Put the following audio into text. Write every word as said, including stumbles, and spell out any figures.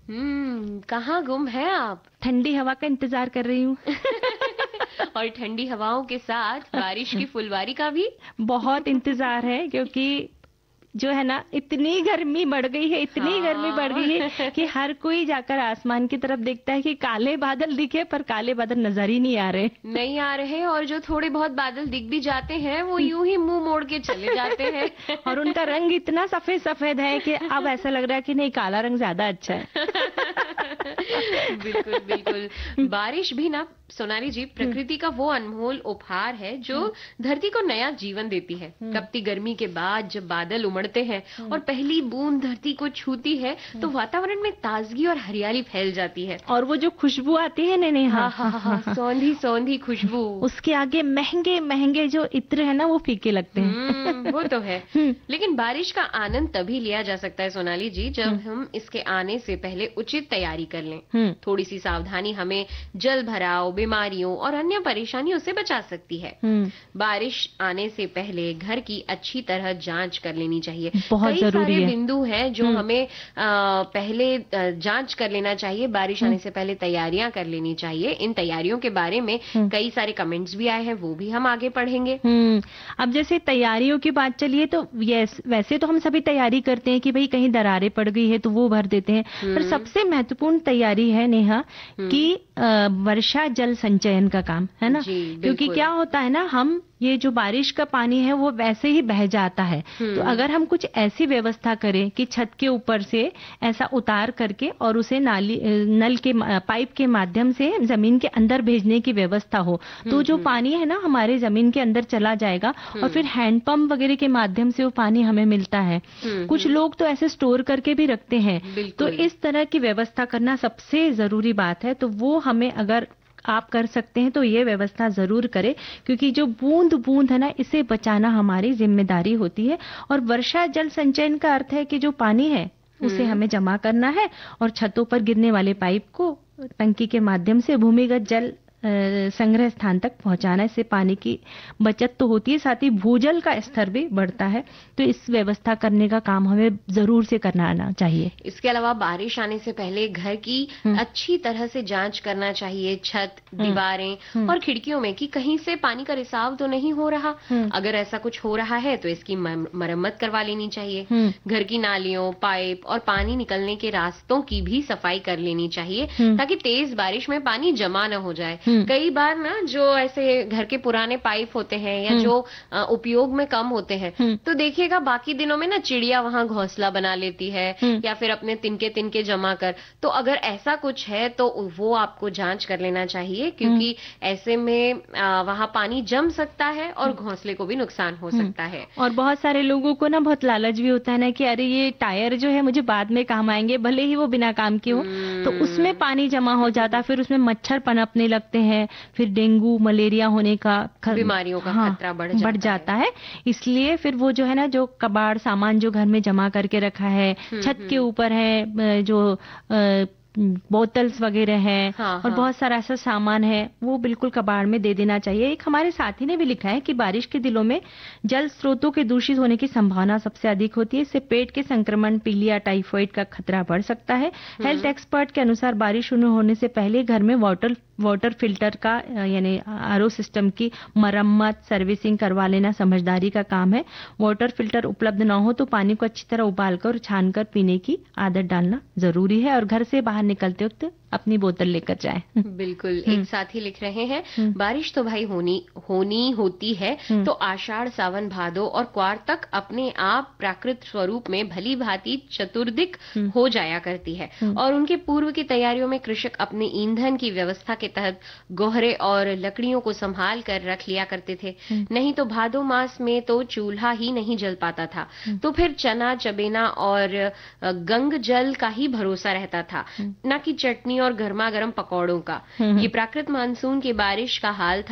हम्म, कहाँ गुम है आप? ठंडी हवा का इंतजार कर रही हूँ। और ठंडी हवाओं के साथ बारिश की फुलवारी का भी बहुत इंतजार है, क्योंकि जो है ना, इतनी गर्मी बढ़ गई है, इतनी गर्मी बढ़ गई है हाँ। कि हर कोई जाकर आसमान की तरफ देखता है कि काले बादल दिखे, पर काले बादल नजर ही नहीं आ रहे। नहीं आ रहे, और जो थोड़े बहुत बादल दिख भी जाते हैं वो यूं ही मुंह मोड़ के चले जाते हैं। और उनका रंग इतना सफेद सफेद है कि अब ऐसा लग रहा है कि नहीं, काला रंग ज्यादा अच्छा है। बिल्कुल बिल्कुल। बारिश भी ना सोनाली जी प्रकृति का वो अनमोल उपहार है जो धरती को नया जीवन देती है। कपती गर्मी के बाद जब बादल उमड़ते हैं और पहली बूंद धरती को छूती है तो वातावरण में ताजगी और हरियाली फैल जाती है। और वो जो खुशबू आती है ना, नहीं, हाँ हाँ हाँ, सौंधी सौंधी खुशबू, उसके आगे महंगे महंगे जो इत्र है ना, वो फीके लगते हैं। वो तो है। लेकिन बारिश का आनंद तभी लिया जा सकता है सोनाली जी जब हम इसके आने से पहले उचित तैयारी कर लें। थोड़ी सी सावधानी हमें जल भराव, बीमारियों और अन्य परेशानियों से बचा सकती है। बारिश आने से पहले घर की अच्छी तरह जांच कर लेनी चाहिए। बहुत कई जरूरी सारे है। बिंदु हैं जो हमें आ, पहले आ, जांच कर लेना चाहिए। बारिश आने से पहले तैयारियां कर लेनी चाहिए। इन तैयारियों के बारे में कई सारे कमेंट्स भी आए हैं, वो भी हम आगे पढ़ेंगे। अब जैसे तैयारियों की बात चलिए तो यस, वैसे तो हम सभी तैयारी करते हैं कि भाई कहीं दरारें पड़ गई है तो वो भर देते हैं, पर सबसे महत्वपूर्ण तैयारी है नेहा कि वर्षा जल संचयन का काम है ना। क्योंकि क्या होता है ना, हम ये जो बारिश का पानी है वो वैसे ही बह जाता है, तो अगर हम कुछ ऐसी व्यवस्था करें कि छत के ऊपर से ऐसा उतार करके और उसे नाली नल के पाइप के माध्यम से जमीन के अंदर भेजने की व्यवस्था हो, तो जो पानी है ना हमारे जमीन के अंदर चला जाएगा और फिर हैंडपंप वगैरह के माध्यम से वो पानी हमें मिलता है। कुछ लोग तो ऐसे स्टोर करके भी रखते हैं। तो इस तरह की व्यवस्था करना सबसे जरूरी बात है। तो वो हमें अगर आप कर सकते हैं तो ये व्यवस्था जरूर करें, क्योंकि जो बूंद बूंद है ना, इसे बचाना हमारी जिम्मेदारी होती है। और वर्षा जल संचयन का अर्थ है कि जो पानी है उसे हमें जमा करना है और छतों पर गिरने वाले पाइप को टंकी के माध्यम से भूमिगत जल संग्रह स्थान तक पहुंचाना। इससे पानी की बचत तो होती है, साथ ही भूजल का स्तर भी बढ़ता है। तो इस व्यवस्था करने का काम हमें जरूर से करना आना चाहिए। इसके अलावा बारिश आने से पहले घर की अच्छी तरह से जांच करना चाहिए, छत, दीवारें और खिड़कियों में, कि कहीं से पानी का रिसाव तो नहीं हो रहा। अगर ऐसा कुछ हो रहा है तो इसकी मरम्मत करवा लेनी चाहिए। घर की नालियों, पाइप और पानी निकलने के रास्तों की भी सफाई कर लेनी चाहिए ताकि तेज बारिश में पानी जमा न हो जाए। कई बार ना जो ऐसे घर के पुराने पाइप होते हैं या जो उपयोग में कम होते हैं, तो देखिएगा बाकी दिनों में ना चिड़िया वहां घोंसला बना लेती है या फिर अपने तिनके तिनके जमा कर। तो अगर ऐसा कुछ है तो वो आपको जांच कर लेना चाहिए, क्योंकि ऐसे में वहां पानी जम सकता है और घोंसले को भी नुकसान हो सकता है। और बहुत सारे लोगों को ना बहुत लालच भी होता है ना कि अरे ये टायर जो है मुझे बाद में काम आएंगे, भले ही वो बिना काम के हो, तो उसमें पानी जमा हो जाता है, फिर उसमें मच्छर पनपने लगते हैं, फिर डेंगू मलेरिया होने का ख... बीमारियों का हाँ, खतरा बढ़ जाता, बढ़ जाता है।, है इसलिए फिर वो जो है ना, जो कबाड़ सामान जो घर में जमा करके रखा है, छत के ऊपर है जो आ, बोतल्स वगैरह हैं, हाँ, और हाँ. बहुत सारा ऐसा सामान है, वो बिल्कुल कबाड़ में दे देना चाहिए। एक हमारे साथी ने भी लिखा है कि बारिश के दिनों में जल स्रोतों के दूषित होने की संभावना सबसे अधिक होती है। इससे पेट के संक्रमण, पीलिया, टाइफाइड का खतरा बढ़ सकता है। हेल्थ एक्सपर्ट के अनुसार बारिश शुरू होने से पहले घर में वाटर वाटर फिल्टर का यानी आरओ सिस्टम की मरम्मत, सर्विसिंग करवा लेना समझदारी का काम है। वाटर फिल्टर उपलब्ध न हो तो पानी को अच्छी तरह उबालकर और छानकर पीने की आदत डालना जरूरी है। और घर से बाहर निकलते वक्त अपनी बोतल लेकर जाएं। बिल्कुल। एक साथी लिख रहे हैं, बारिश तो भाई होनी होनी होती है, तो आषाढ़, सावन, भादो और क्वार तक अपने आप प्राकृत स्वरूप में भली भांति चतुर्दिक हो जाया करती है। और उनके पूर्व की तैयारियों में कृषक अपने ईंधन की व्यवस्था के तहत गोहरे और लकड़ियों को संभाल कर रख लिया करते थे। नहीं तो भादो मास में तो चूल्हा ही नहीं जल पाता था, तो फिर चना, चबेना और गंग जल का ही भरोसा रहता था, न कि चटनी और गर्मा गर्म पकौड़ों का। ये प्राकृत मानसून की बारिश का हाल था।